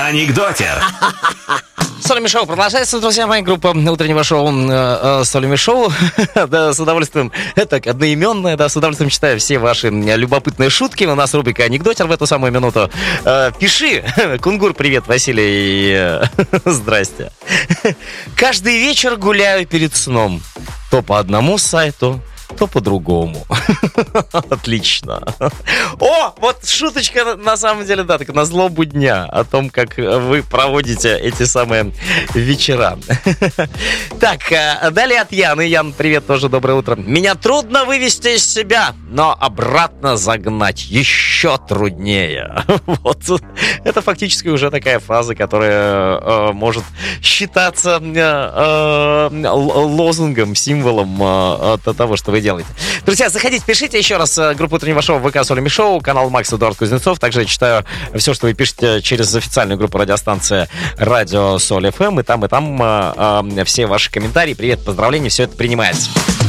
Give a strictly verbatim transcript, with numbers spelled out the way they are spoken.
Анекдотер. Солями шоу продолжается, друзья мои. Группа утреннего шоу э, э, Солями шоу. Да, с удовольствием, так, одноименное, да, с удовольствием читаю все ваши любопытные шутки. У нас рубрика «Анекдотер» в эту самую минуту. Э, пиши. Кунгур, привет, Василий. Здрасте. Каждый вечер гуляю перед сном. То по одному сайту, то по-другому. Отлично. О, вот шуточка, на самом деле, да, так на злобу дня, о том, как вы проводите эти самые вечера. Так, далее от Яны. Ян, привет, тоже доброе утро. Меня трудно вывести из себя, но обратно загнать еще труднее. Вот. Это фактически уже такая фраза, которая э, может считаться э, э, лозунгом, символом э, того, что вы делаете. Друзья, заходите, пишите еще раз группу утреннего шоу ВК Солями шоу, канал Макс Эдуард Кузнецов. Также я читаю все, что вы пишете через официальную группу радиостанции Радио Соль эф эм. И там, и там э, э, все ваши комментарии, привет, поздравления, все это принимается.